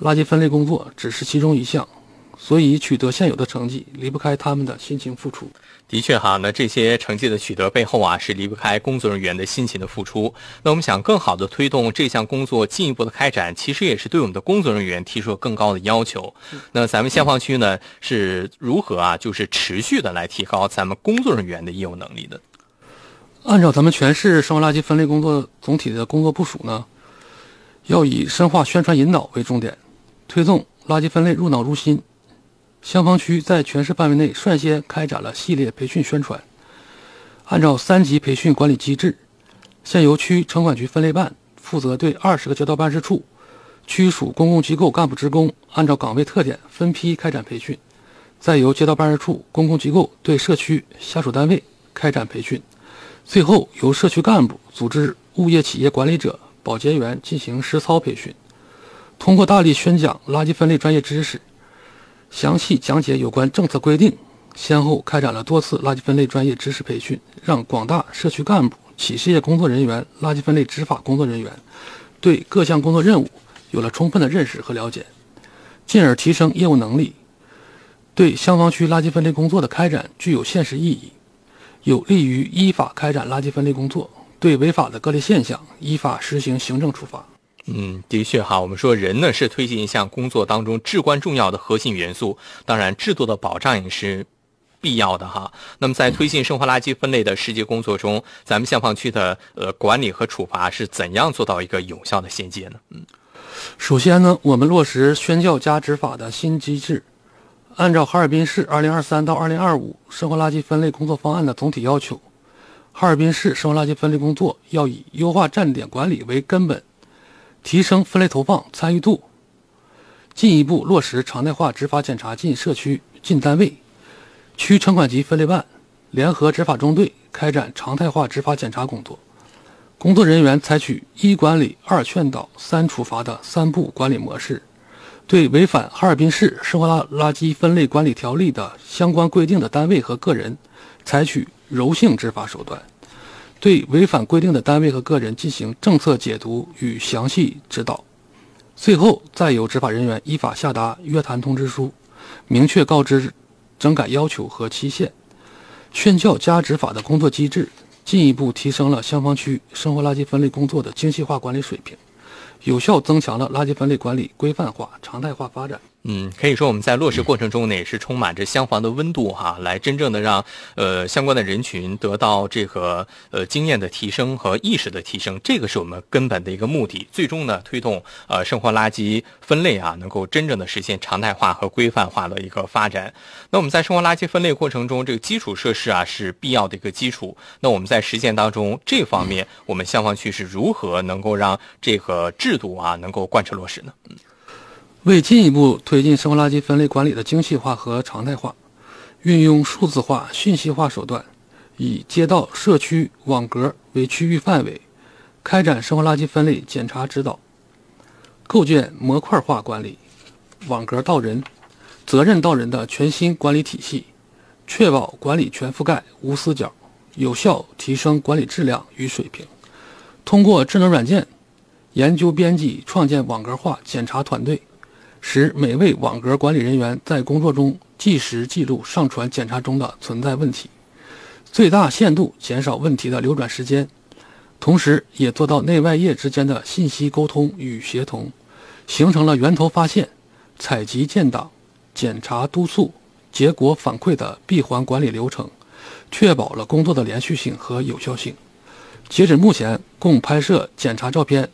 垃圾分类工作只是其中一项，所以取得现有的成绩离不开他们的辛勤付出。 的确哈，那这些成绩的取得背后啊，是离不开工作人员的辛勤的付出。那我们想更好的推动这项工作进一步的开展，其实也是对我们的工作人员提出了更高的要求。那咱们消防区呢，是如何啊，就是持续的来提高咱们工作人员的业务能力的？ 按照咱们全市生活垃圾分类工作总体的工作部署呢，要以深化宣传引导为重点，推动垃圾分类入脑入心。消防区在全市范围内率先开展了系列培训宣传，按照3级培训管理机制，现由区城管局分类办负责对20个街道办事处、区属公共机构干部职工按照岗位特点分批开展培训，再由街道办事处、公共机构对社区下属单位开展培训，最后由社区干部组织物业企业管理者、保洁员进行实操培训。通过大力宣讲垃圾分类专业知识，详细讲解有关政策规定，先后开展了多次垃圾分类专业知识培训，让广大社区干部、企事业工作人员、垃圾分类执法工作人员对各项工作任务有了充分的认识和了解，进而提升业务能力，对消防区垃圾分类工作的开展具有现实意义，有利于依法开展垃圾分类工作，对违法的各类现象依法实行行政处罚。 的确哈，我们说人呢是推进一项工作当中至关重要的核心元素，当然制度的保障也是必要的哈。那么在推进生活垃圾分类的实际工作中，咱们消防区的管理和处罚是怎样做到一个有效的衔接呢？ 首先呢，我们落实宣教加执法的新机制，按照哈尔滨市2023到2025生活垃圾分类工作方案的总体要求，哈尔滨市生活垃圾分类工作要以优化站点管理为根本，提升分类投放参与度，进一步落实常态化执法检查进社区、进单位，区城管级分类办联合执法中队开展常态化执法检查工作。工作人员采取1管理、2劝导、3处罚的3步管理模式，对违反哈尔滨市生活垃圾分类管理条例的相关规定的单位和个人采取柔性执法手段，对违反规定的单位和个人进行政策解读与详细指导，最后再由执法人员依法下达约谈通知书，明确告知整改要求和期限。宣教加执法的工作机制进一步提升了消防区生活垃圾分类工作的精细化管理水平，有效增强了垃圾分类管理规范化、常态化发展。 可以说我们在落实过程中呢，也是充满着消防的温度哈，来真正的让相关的人群得到这个经验的提升和意识的提升，这个是我们根本的一个目的。最终呢，推动生活垃圾分类啊，能够真正的实现常态化和规范化的一个发展。那我们在生活垃圾分类过程中，这个基础设施啊是必要的一个基础。那我们在实践当中，这方面我们消防区是如何能够让这个制度啊能够贯彻落实呢？ 为进一步推进生活垃圾分类管理的精细化和常态化，运用数字化、信息化手段，以街道、社区、网格为区域范围，开展生活垃圾分类检查指导，构建模块化管理、网格到人、责任到人的全新管理体系，确保管理全覆盖、无死角，有效提升管理质量与水平。通过智能软件研究编辑创建网格化检查团队，使每位网格管理人员在工作中即时记录上传检查中的存在问题，最大限度减少问题的流转时间，同时也做到内外业之间的信息沟通与协同，形成了源头发现、采集建档、检查督促、结果反馈的闭环管理流程，确保了工作的连续性和有效性。截止目前，共拍摄检查照片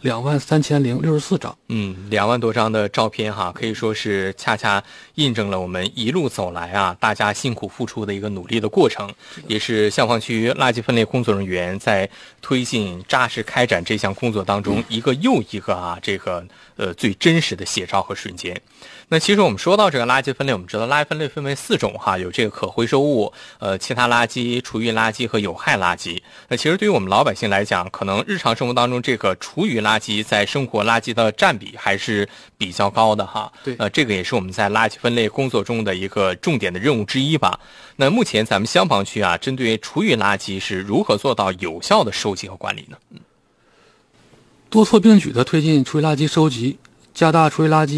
23064张。 2万多张的照片哈，可以说是恰恰印证了我们一路走来啊，大家辛苦付出的一个努力的过程，也是消防区垃圾分类工作人员在推进扎实开展这项工作当中一个又一个啊这个最真实的写照和瞬间。那其实我们说到这个垃圾分类，我们知道垃圾分类分为4种哈，有这个可回收物、其他垃圾、厨余垃圾和有害垃圾。那其实对于我们老百姓来讲，可能日常生活当中这个厨余垃圾在生活垃圾的占比还是比较高的哈。 对， 这个也是我们在垃圾分类工作中的一个重点的任务之一吧。那目前咱们消防区啊，针对厨余垃圾是如何做到有效的收集和管理呢？ 多措并举地推进厨余垃圾收集，加大厨余垃圾